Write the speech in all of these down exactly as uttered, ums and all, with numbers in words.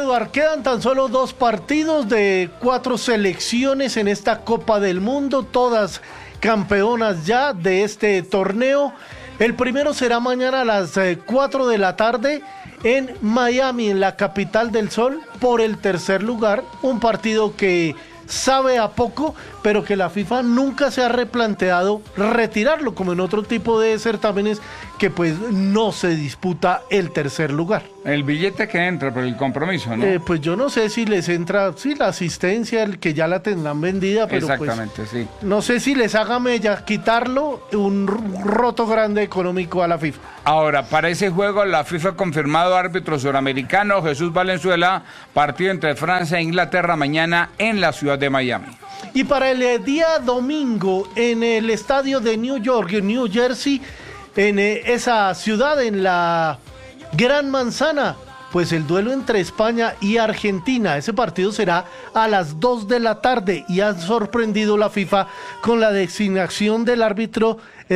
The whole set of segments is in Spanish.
Eduard, quedan tan solo dos partidos de cuatro selecciones en esta Copa del Mundo, todas campeonas ya de este torneo. El primero será mañana a las cuatro de la tarde en Miami, en la capital del sol, por el tercer lugar, un partido que sabe a poco, pero que la FIFA nunca se ha replanteado retirarlo, como en otro tipo de certámenes que pues no se disputa el tercer lugar. El billete que entra por el compromiso, ¿no? Eh, pues yo no sé si les entra, sí, la asistencia, el que ya la tendrán vendida, pero exactamente, pues, sí. No sé si les haga mella quitarlo, un roto grande económico a la FIFA. Ahora, para ese juego la FIFA ha confirmado árbitro suramericano Jesús Valenzuela, partido entre Francia e Inglaterra mañana en la ciudad de Miami. Y para el día domingo en el estadio de New York, en New Jersey, en esa ciudad, en la Gran Manzana, pues el duelo entre España y Argentina. Ese partido será a las dos de la tarde y han sorprendido la FIFA con la designación del árbitro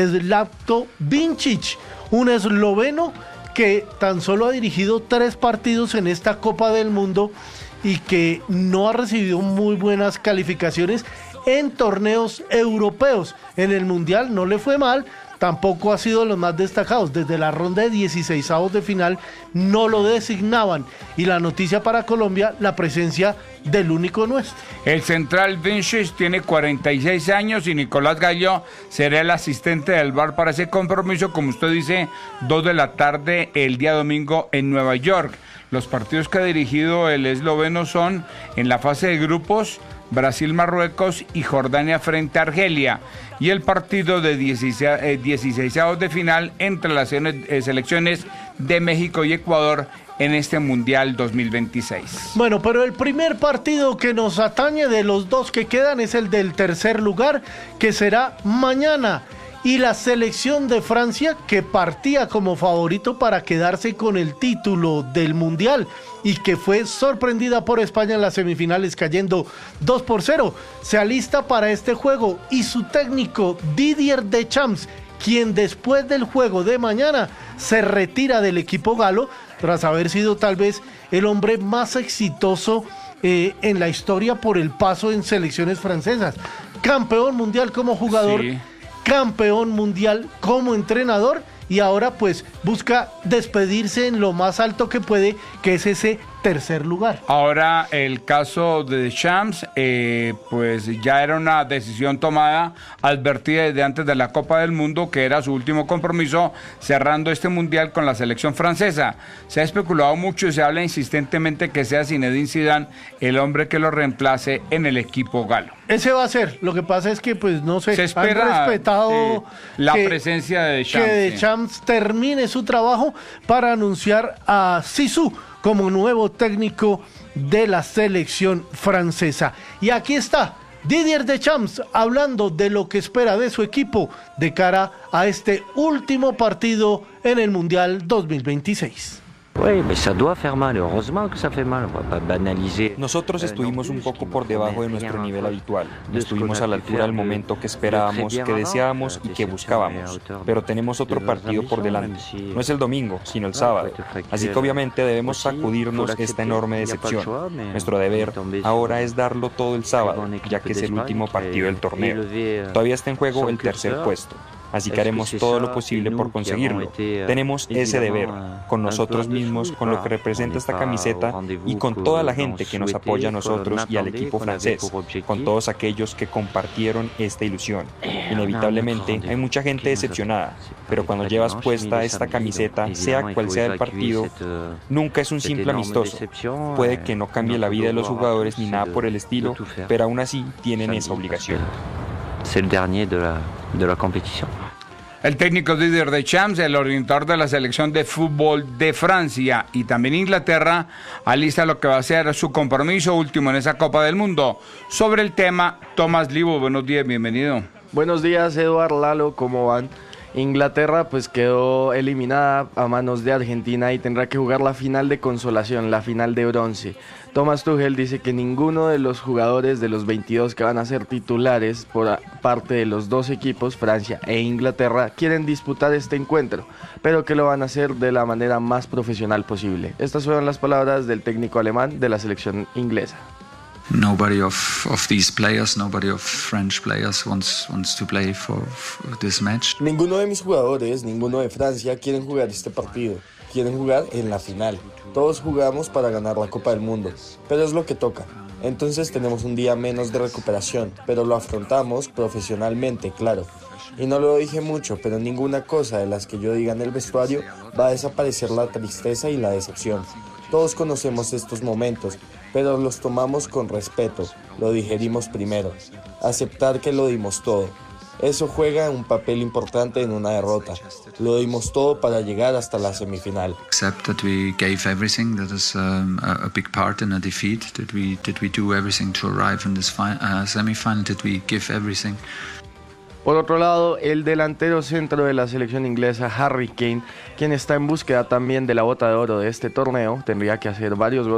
Zlatko Vincic, un esloveno que tan solo ha dirigido tres partidos en esta Copa del Mundo y que no ha recibido muy buenas calificaciones en torneos europeos. En el Mundial no le fue mal, tampoco ha sido de los más destacados. Desde la ronda de dieciseisavos de final no lo designaban. Y la noticia para Colombia, la presencia del único nuestro. El central Vincic tiene cuarenta y seis años y Nicolás Gallo será el asistente del V A R para ese compromiso, como usted dice, dos de la tarde el día domingo en Nueva York. Los partidos que ha dirigido el esloveno son en la fase de grupos, Brasil-Marruecos y Jordania frente a Argelia, y el partido de dieciseisavos de final entre las selecciones de México y Ecuador en este Mundial dos mil veintiséis. Bueno, pero el primer partido que nos atañe de los dos que quedan es el del tercer lugar, que será mañana. Y la selección de Francia, que partía como favorito para quedarse con el título del Mundial y que fue sorprendida por España en las semifinales cayendo dos por cero, se alista para este juego y su técnico Didier Deschamps, quien después del juego de mañana se retira del equipo galo tras haber sido tal vez el hombre más exitoso eh, en la historia por el paso en selecciones francesas. Campeón mundial como jugador, sí. Campeón mundial como entrenador, y ahora pues busca despedirse en lo más alto que puede, que es ese tercer lugar. Ahora el caso de Deschamps, eh, pues ya era una decisión tomada, advertida desde antes de la Copa del Mundo, que era su último compromiso cerrando este mundial con la selección francesa. Se ha especulado mucho y se habla insistentemente que sea Zinedine Zidane el hombre que lo reemplace en el equipo galo. Ese va a ser, lo que pasa es que pues no sé, se espera, han respetado eh, la que, presencia de Deschamps, que Deschamps sí. termine su trabajo para anunciar a Zizou como nuevo técnico de la selección francesa. Y aquí está Didier Deschamps hablando de lo que espera de su equipo de cara a este último partido en el Mundial dos mil veintiséis. Nosotros estuvimos un poco por debajo de nuestro nivel habitual. No estuvimos a la altura del momento que esperábamos, que deseábamos y que buscábamos. Pero tenemos otro partido por delante. No es el domingo, sino el sábado. Así que obviamente debemos sacudirnos esta enorme decepción. Nuestro deber ahora es darlo todo el sábado, ya que es el último partido del torneo. Todavía está en juego el tercer puesto. Así que haremos todo lo posible por conseguirlo. Tenemos ese deber, con nosotros mismos, con lo que representa esta camiseta y con toda la gente que nos apoya a nosotros y al equipo francés, con todos aquellos que compartieron esta ilusión. Inevitablemente hay mucha gente decepcionada, pero cuando llevas puesta esta camiseta, sea cual sea el partido, nunca es un simple amistoso. Puede que no cambie la vida de los jugadores ni nada por el estilo, pero aún así tienen esa obligación. C'est le dernier de la, de la compétition. El técnico Didier Deschamps, el orientador de la selección de fútbol de Francia y también Inglaterra, alista lo que va a ser su compromiso último en esa Copa del Mundo. Sobre el tema, Tomás Livo, buenos días, bienvenido. Buenos días, Eduard, Lalo, ¿cómo van? Inglaterra pues quedó eliminada a manos de Argentina y tendrá que jugar la final de consolación, la final de bronce. Thomas Tuchel dice que ninguno de los jugadores de los veintidós que van a ser titulares por parte de los dos equipos, Francia e Inglaterra, quieren disputar este encuentro, pero que lo van a hacer de la manera más profesional posible. Estas fueron las palabras del técnico alemán de la selección inglesa. Nobody of, of these players, nobody of French players wants, wants to play for, for this match. Ninguno de mis jugadores, ninguno de Francia quieren jugar este partido. Quieren jugar en la final. Todos jugamos para ganar la Copa del Mundo, pero es lo que toca. Entonces tenemos un día menos de recuperación, pero lo afrontamos profesionalmente, claro. Y no lo dije mucho, pero ninguna cosa de las que yo diga en el vestuario va a desaparecer la tristeza y la decepción. Todos conocemos estos momentos, pero los tomamos con respeto, lo digerimos primero. Aceptar que lo dimos todo. Eso juega un papel importante en una derrota. Lo dimos todo para llegar hasta la semifinal. Accept that we gave everything. That is um, a, a big part in a defeat. Did we did we do everything to arrive in this fi- uh, semifinal? Did we give everything? Por otro lado, el delantero centro de la selección inglesa, Harry Kane, quien está en búsqueda también de la bota de oro de este torneo, tendría que hacer varios goles